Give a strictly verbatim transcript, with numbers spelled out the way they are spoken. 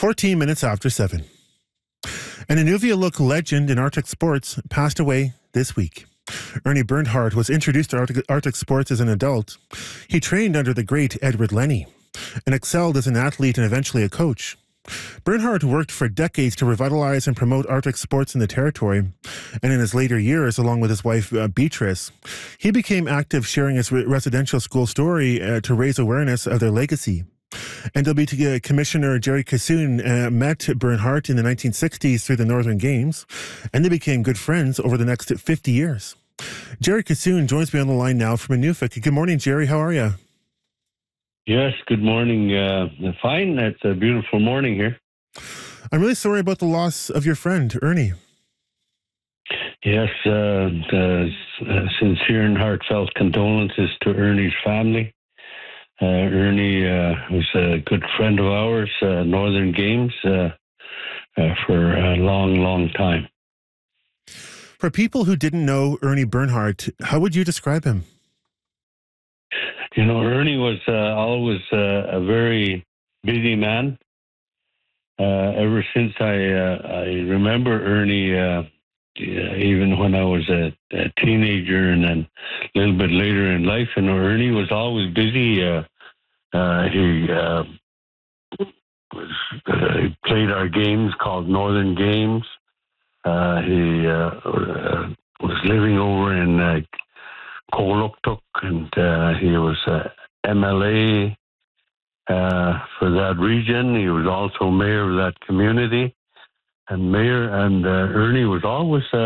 fourteen minutes after seven. An Inuvia-look legend in Arctic sports passed away this week. Ernie Bernhardt was introduced to Arctic, Arctic sports as an adult. He trained under the great Edward Lenny and excelled as an athlete and eventually a coach. Bernhardt worked for decades to revitalize and promote Arctic sports in the territory, and in his later years, along with his wife uh, Beatrice, he became active sharing his re- residential school story uh, to raise awareness of their legacy. N W T Commissioner Jerry Kassoon uh, met Bernhardt in the nineteen sixties through the Northern Games, and they became good friends over the next fifty years. Jerry Kassoon joins me on the line now from Inuvik. Good morning, Jerry. How are you? Yes, good morning. Uh, fine. It's a beautiful morning here. I'm really sorry about the loss of your friend, Ernie. Yes, uh, the, uh, sincere and heartfelt condolences to Ernie's family. Uh, Ernie uh, was a good friend of ours, uh, Northern Games, uh, uh, for a long, long time. For people who didn't know Ernie Bernhardt, how would you describe him? You know, Ernie was uh, always uh, a very busy man. Uh, ever since I uh, I remember Ernie, uh, even when I was a, a teenager and then a little bit later in life, you know, Ernie was always busy. Uh, uh, he uh, was, uh, he played our games called Northern Games. Uh, he uh, uh, was living over in uh, Coaluktuk, and uh, he was uh, M L A uh, for that region. He was also mayor of that community, and mayor and uh, Ernie was always uh,